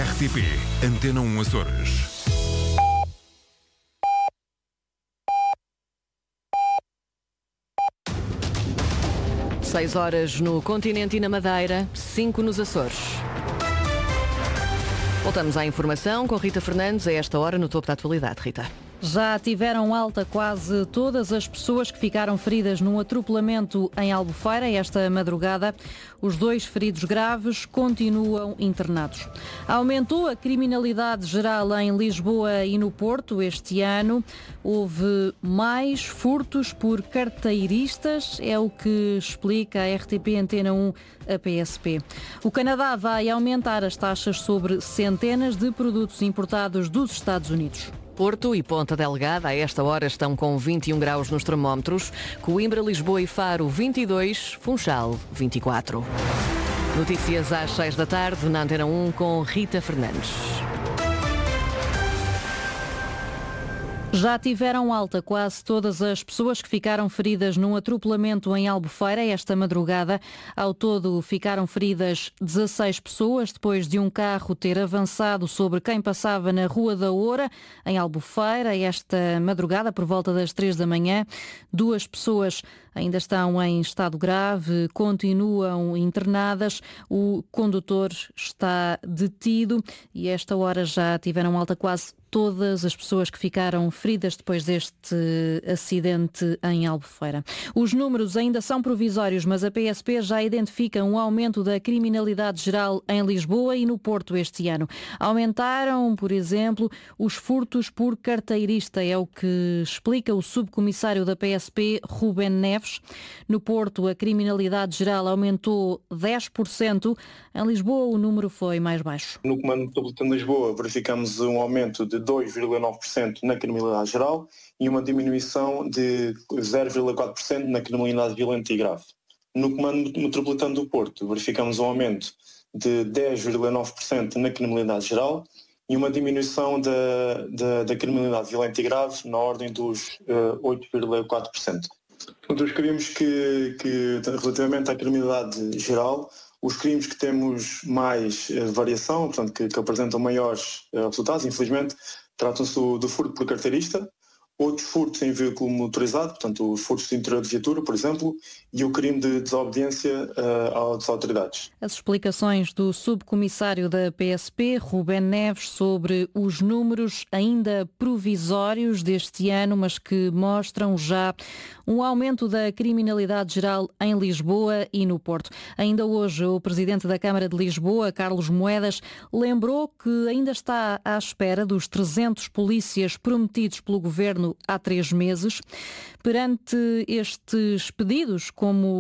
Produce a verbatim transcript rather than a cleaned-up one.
R T P Antena um Açores. Seis horas no continente e na Madeira, cinco nos Açores. Voltamos à informação com Rita Fernandes a esta hora no topo da atualidade. Rita. Já tiveram alta quase todas as pessoas que ficaram feridas num atropelamento em Albufeira esta madrugada. Os dois feridos graves continuam internados. Aumentou a criminalidade geral em Lisboa e no Porto este ano. Houve mais furtos por carteiristas, é o que explica a R T P Antena um a P S P. O Canadá vai aumentar as taxas sobre centenas de produtos importados dos Estados Unidos. Porto e Ponta Delgada a esta hora estão com vinte e um graus nos termómetros, Coimbra, Lisboa e Faro vinte e dois, Funchal vinte e quatro. Notícias às seis da tarde na Antena um com Rita Fernandes. Já tiveram alta quase todas as pessoas que ficaram feridas num atropelamento em Albufeira esta madrugada. Ao todo ficaram feridas dezasseis pessoas depois de um carro ter avançado sobre quem passava na Rua da Oura, em Albufeira, esta madrugada por volta das três da manhã. Duas pessoas ainda estão em estado grave, continuam internadas. O condutor está detido e a esta hora já tiveram alta quase todas as pessoas que ficaram feridas depois deste acidente em Albufeira. Os números ainda são provisórios, mas a P S P já identifica um aumento da criminalidade geral em Lisboa e no Porto este ano. Aumentaram, por exemplo, os furtos por carteirista, é o que explica o subcomissário da P S P, Rubén Neves. No Porto, a criminalidade geral aumentou dez por cento. Em Lisboa, o número foi mais baixo. No Comando Metropolitano de Lisboa, verificamos um aumento de dois vírgula nove por cento na criminalidade geral e uma diminuição de zero vírgula quatro por cento na criminalidade violenta e grave. No Comando Metropolitano do Porto, verificamos um aumento de dez vírgula nove por cento na criminalidade geral e uma diminuição da, da, da criminalidade violenta e grave na ordem dos uh, oito vírgula quatro por cento. Portanto, nós queríamos que, que, relativamente à criminalidade geral, os crimes que temos mais uh, variação, portanto, que, que apresentam maiores uh, resultados, infelizmente, tratam-se do, do furto por carteirista, outros furtos em veículo motorizado, portanto, os furtos de interior de viatura, por exemplo, e o crime de desobediência uh, às autoridades. As explicações do subcomissário da P S P, Rubén Neves, sobre os números ainda provisórios deste ano, mas que mostram já um aumento da criminalidade geral em Lisboa e no Porto. Ainda hoje, o presidente da Câmara de Lisboa, Carlos Moedas, lembrou que ainda está à espera dos trezentos polícias prometidos pelo governo há três meses. Perante estes pedidos, como